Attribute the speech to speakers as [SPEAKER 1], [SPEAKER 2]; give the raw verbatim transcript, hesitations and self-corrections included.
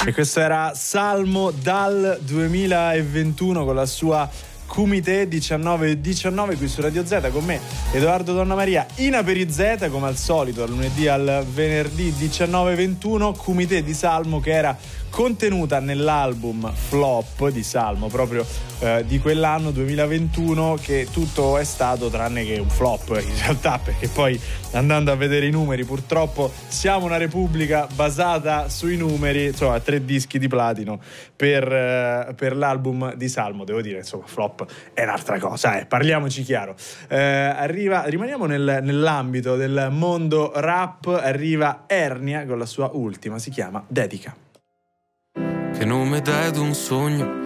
[SPEAKER 1] E questo era Salmo dal duemilaventuno con la sua Kumite diciannove e diciannove qui su Radio Z con me Edoardo Donnamaria in Aperi Z come al solito dal lunedì al venerdì diciannove e ventuno. Kumite di Salmo che era contenuta nell'album Flop di Salmo proprio eh, di quell'anno duemilaventuno, che tutto è stato tranne che un flop in realtà, perché poi andando a vedere i numeri purtroppo siamo una repubblica basata sui numeri, insomma tre dischi di platino per, eh, per l'album di Salmo. Devo dire insomma flop è un'altra cosa, eh, parliamoci chiaro. Eh, arriva, rimaniamo nel, nell'ambito del mondo rap, arriva Ernia con la sua ultima, si chiama Dedica.
[SPEAKER 2] Che nome dai ad un sogno